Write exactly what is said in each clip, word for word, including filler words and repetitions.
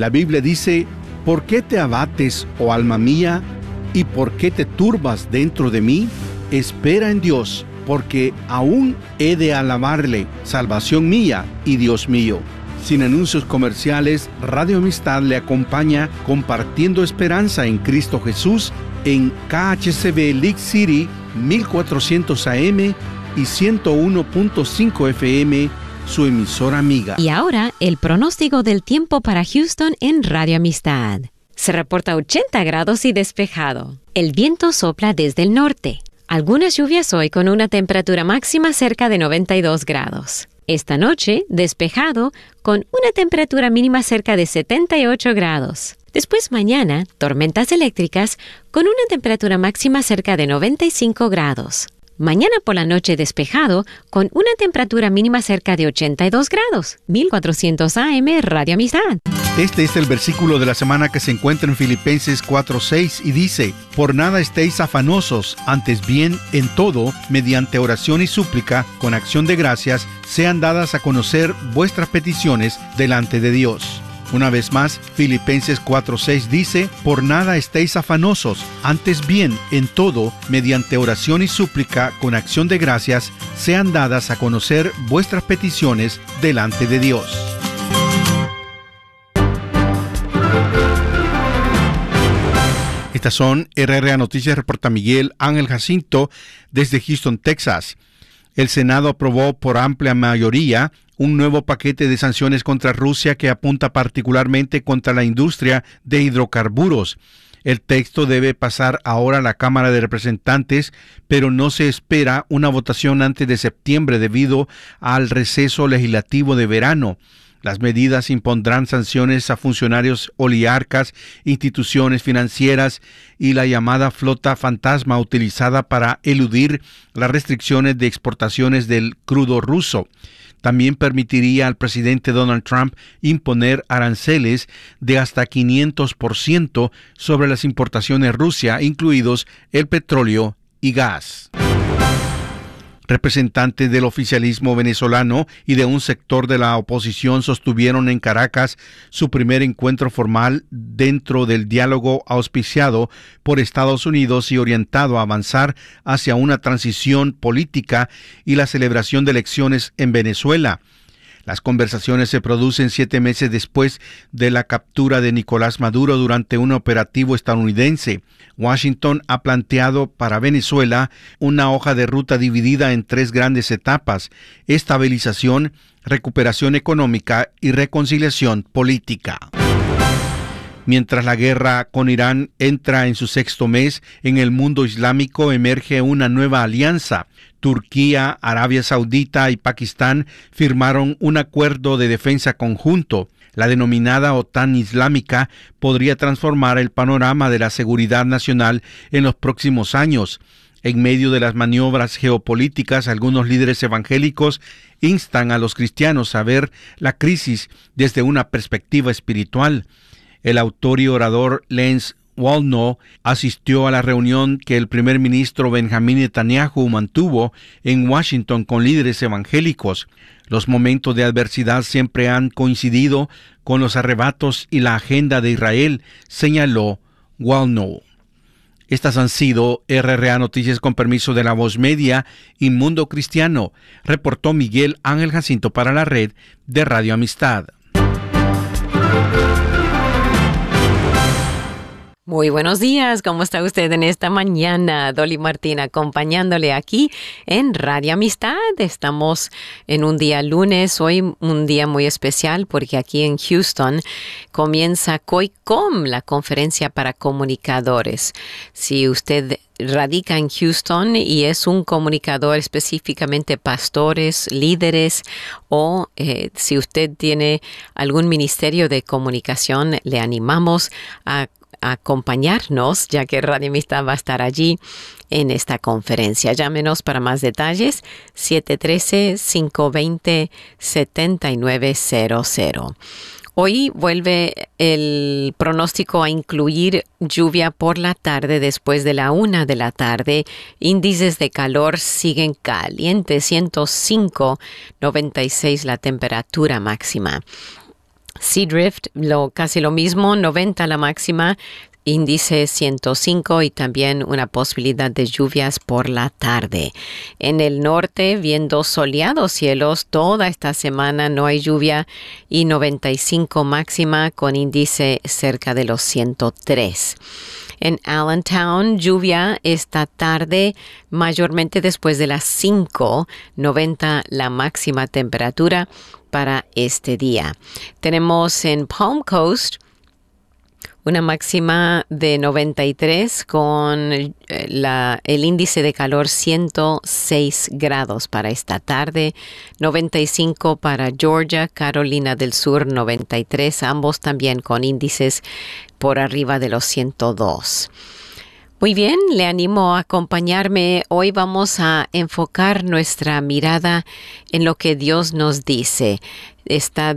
La Biblia dice: ¿por qué te abates, oh alma mía? ¿Y por qué te turbas dentro de mí? Espera en Dios, porque aún he de alabarle, salvación mía y Dios mío. Sin anuncios comerciales, Radio Amistad le acompaña compartiendo esperanza en Cristo Jesús en K H C B League City mil cuatrocientos A M y ciento uno punto cinco F M, su emisora amiga. Y ahora, el pronóstico del tiempo para Houston en Radio Amistad. Se reporta ochenta grados y despejado. El viento sopla desde el norte. Algunas lluvias hoy con una temperatura máxima cerca de noventa y dos grados. Esta noche, despejado, con una temperatura mínima cerca de setenta y ocho grados. Después mañana, tormentas eléctricas con una temperatura máxima cerca de noventa y cinco grados. Mañana por la noche despejado con una temperatura mínima cerca de ochenta y dos grados. mil cuatrocientos A M Radio Amistad. Este es el versículo de la semana que se encuentra en Filipenses cuatro seis y dice: por nada estéis afanosos, antes bien en todo, mediante oración y súplica, con acción de gracias, sean dadas a conocer vuestras peticiones delante de Dios. Una vez más, Filipenses cuatro seis dice: por nada estéis afanosos, antes bien, en todo, mediante oración y súplica, con acción de gracias, sean dadas a conocer vuestras peticiones delante de Dios. Estas son R R A Noticias, reporta Miguel Ángel Jacinto desde Houston, Texas. El Senado aprobó por amplia mayoría un nuevo paquete de sanciones contra Rusia que apunta particularmente contra la industria de hidrocarburos. El texto debe pasar ahora a la Cámara de Representantes, pero no se espera una votación antes de septiembre debido al receso legislativo de verano. Las medidas impondrán sanciones a funcionarios oligarcas, instituciones financieras y la llamada flota fantasma utilizada para eludir las restricciones de exportaciones del crudo ruso. También permitiría al presidente Donald Trump imponer aranceles de hasta quinientos por ciento sobre las importaciones rusas, incluidos el petróleo y gas. Representantes del oficialismo venezolano y de un sector de la oposición sostuvieron en Caracas su primer encuentro formal dentro del diálogo auspiciado por Estados Unidos y orientado a avanzar hacia una transición política y la celebración de elecciones en Venezuela. Las conversaciones se producen siete meses después de la captura de Nicolás Maduro durante un operativo estadounidense. Washington ha planteado para Venezuela una hoja de ruta dividida en tres grandes etapas: estabilización, recuperación económica y reconciliación política. Mientras la guerra con Irán entra en su sexto mes, en el mundo islámico emerge una nueva alianza. Turquía, Arabia Saudita y Pakistán firmaron un acuerdo de defensa conjunto. La denominada OTAN Islámica podría transformar el panorama de la seguridad nacional en los próximos años. En medio de las maniobras geopolíticas, algunos líderes evangélicos instan a los cristianos a ver la crisis desde una perspectiva espiritual. El autor y orador Lance Wallnau asistió a la reunión que el primer ministro Benjamín Netanyahu mantuvo en Washington con líderes evangélicos. Los momentos de adversidad siempre han coincidido con los arrebatos y la agenda de Israel, señaló Wallnau. Estas han sido R R A Noticias con permiso de La Voz Media y Mundo Cristiano, reportó Miguel Ángel Jacinto para la red de Radio Amistad. Muy buenos días, ¿cómo está usted en esta mañana? Dolly Martín acompañándole aquí en Radio Amistad. Estamos en un día lunes, hoy un día muy especial porque aquí en Houston comienza COICOM, la conferencia para comunicadores. Si usted radica en Houston y es un comunicador, específicamente pastores, líderes, o eh, si usted tiene algún ministerio de comunicación, le animamos a acompañarnos, ya que Radio Amistad va a estar allí en esta conferencia. Llámenos para más detalles, siete uno tres, cinco dos cero, siete nueve cero cero. Hoy vuelve el pronóstico a incluir lluvia por la tarde después de la una de la tarde. Índices de calor siguen calientes, ciento cinco, noventa y seis la temperatura máxima. Seadrift, lo, casi lo mismo, noventa la máxima, índice ciento cinco y también una posibilidad de lluvias por la tarde. En el norte, viendo soleados cielos toda esta semana, no hay lluvia y noventa y cinco máxima con índice cerca de los ciento tres. En Allentown, lluvia esta tarde, mayormente después de las cinco, noventa la máxima temperatura para este día. Tenemos en Palm Coast una máxima de noventa y tres con la, el índice de calor ciento seis grados para esta tarde, noventa y cinco para Georgia, Carolina del Sur, noventa y tres, ambos también con índices por arriba de los ciento dos. Muy bien, le animo a acompañarme. Hoy vamos a enfocar nuestra mirada en lo que Dios nos dice. Estad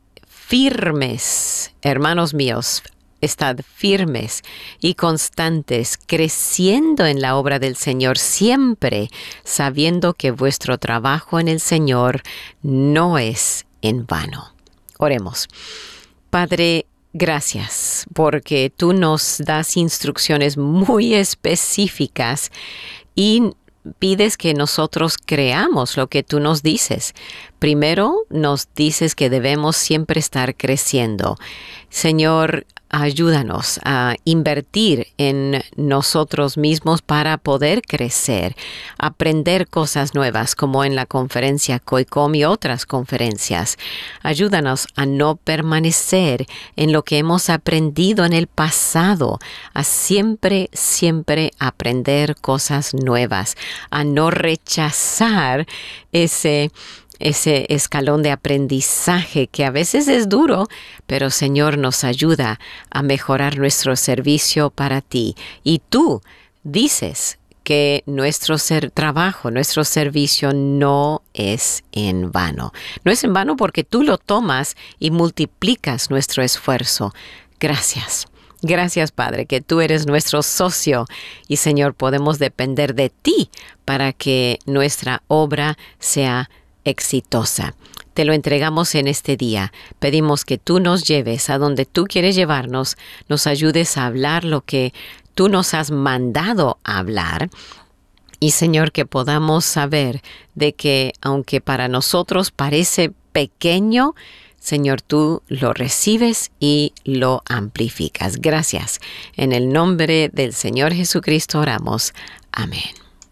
firmes, hermanos míos, estad firmes y constantes, creciendo en la obra del Señor, siempre sabiendo que vuestro trabajo en el Señor no es en vano. Oremos. Padre, gracias porque tú nos das instrucciones muy específicas y pides que nosotros creamos lo que tú nos dices. Primero, nos dices que debemos siempre estar creciendo. Señor, ayúdanos a invertir en nosotros mismos para poder crecer, aprender cosas nuevas como en la conferencia COICOM y otras conferencias. Ayúdanos a no permanecer en lo que hemos aprendido en el pasado, a siempre, siempre aprender cosas nuevas, a no rechazar ese ese escalón de aprendizaje que a veces es duro, pero Señor nos ayuda a mejorar nuestro servicio para ti. Y tú dices que nuestro ser, trabajo, nuestro servicio no es en vano. No es en vano porque tú lo tomas y multiplicas nuestro esfuerzo. Gracias. Gracias, Padre, que tú eres nuestro socio y, Señor, podemos depender de ti para que nuestra obra sea exitosa. Te lo entregamos en este día. Pedimos que tú nos lleves a donde tú quieres llevarnos, nos ayudes a hablar lo que tú nos has mandado a hablar. Y, Señor, que podamos saber de que aunque para nosotros parece pequeño, Señor, tú lo recibes y lo amplificas. Gracias. En el nombre del Señor Jesucristo oramos. Amén.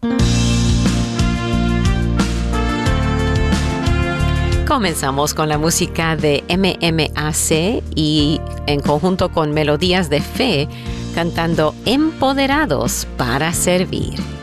Comenzamos con la música de M M A C y en conjunto con Melodías de Fe, cantando Empoderados para Servir.